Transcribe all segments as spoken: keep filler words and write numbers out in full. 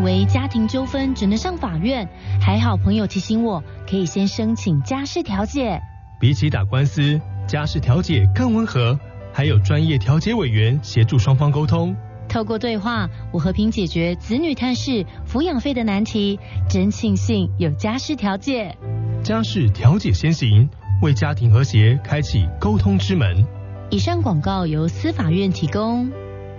为家庭纠纷只能上法院，还好朋友提醒我，可以先申请家事调解。 比起打官司，家事调解更温和，还有专业调解委员协助双方沟通。 透过对话，我和平解决子女探视、抚养费的难题，真庆幸有家事调解。 家事调解先行，为家庭和谐开启沟通之门。 以上广告由司法院提供。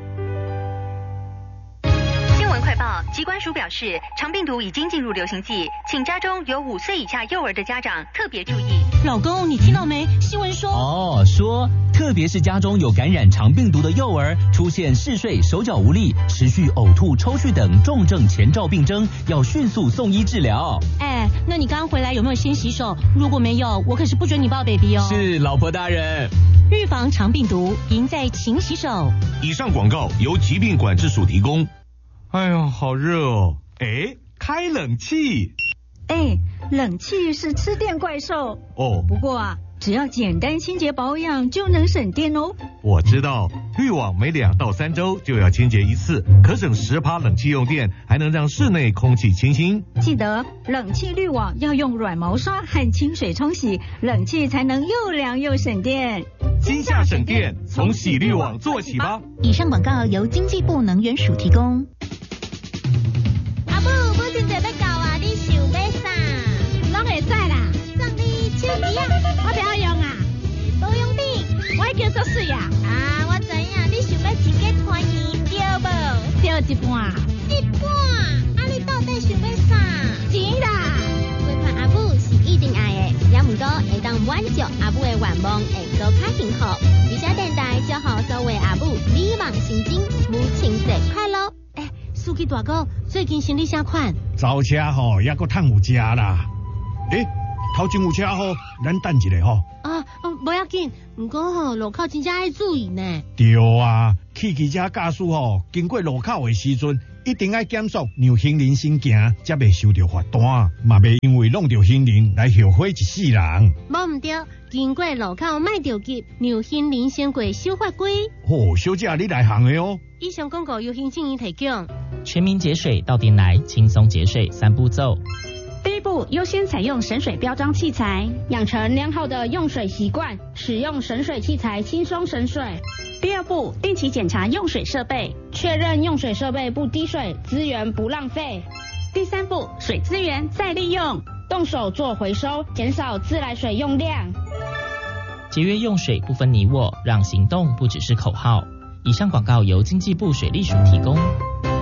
快报，疾管署表示，肠病毒已经进入流行季，请家中有五岁以下幼儿的家长特别注意。 老公，你听到没？新闻说哦，说特别是家中有感染肠病毒的幼儿，出现嗜睡、手脚无力、持续呕吐、抽搐等重症前兆病征，要迅速送医治疗。 哎，那你刚回来有没有先洗手？如果没有，我可是不准你抱 baby 哦。 是，老婆大人。 预防肠病毒，赢在勤洗手。 以上广告由疾病管制署提供。 哎呦，好热哦！哎，开冷气。 哎，冷气是吃电怪兽哦。 不过啊，只要简单清洁保养就能省电哦。 我知道，滤网每两到三周就要清洁一次，可省十趴冷气用电，还能让室内空气清新。 记得冷气滤网要用软毛刷和清水冲洗，冷气才能又凉又省电。 今夏省电，从洗滤网做起吧。 以上广告由经济部能源署提供。 阿母，母亲节要到啊，你想要啥？ 拢会使啦。 送你手机啊， 我不要用啊。 保养品， 我会叫做水啊。 啊，我知影，你想要一个团圆对无？ 对一半。 一半？啊，你到底想要啥？ 钱啦。 陪伴阿母是一定爱的，也毋过会当挽救阿母的愿望，会更较幸福。而且电台祝福所有阿母美梦成真，母亲节快乐！ 哎，司机大哥，最近行李啥款？ 招车吼，也搁趁有食啦。诶，头前有车吼，咱等一下吼。 啊，不要紧，不过吼，路口真正要注意呢。 对啊，汽机车驾驶吼，经过路口的时阵，一定要减速，让行人先行，才袂受到罚单，嘛袂因为弄到行人来后悔一世人。 无唔对，经过路口莫着急，让行人先过守法规。 哦，小姐你来行的哦。 以上广告由行政院提供。 全民节水到店来，轻松节水三步骤。 第一步，优先采用省水标章器材，养成良好的用水习惯，使用省水器材轻松省水。第二步，定期检查用水设备，确认用水设备不滴水，资源不浪费。第三步，水资源再利用，动手做回收，减少自来水用量。 节约用水不分你我，让行动不只是口号。以上广告由经济部水利署提供。